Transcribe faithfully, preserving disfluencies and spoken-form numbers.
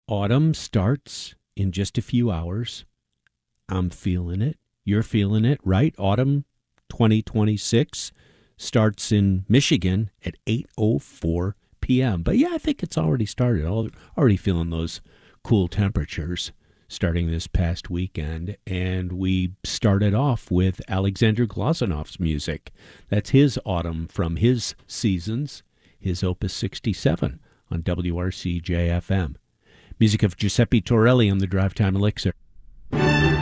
Autumn starts in just a few hours. I'm feeling it. You're feeling it, right? Autumn twenty twenty-six starts in Michigan at eight oh four p.m. But yeah, I think it's already started. Already feeling those cool temperatures starting this past weekend. And we started off with Alexander Glazonov's music. That's his Autumn from his Seasons, his Opus sixty-seven on W R C J F M. Music of Giuseppe Torelli on the Drive Time Elixir.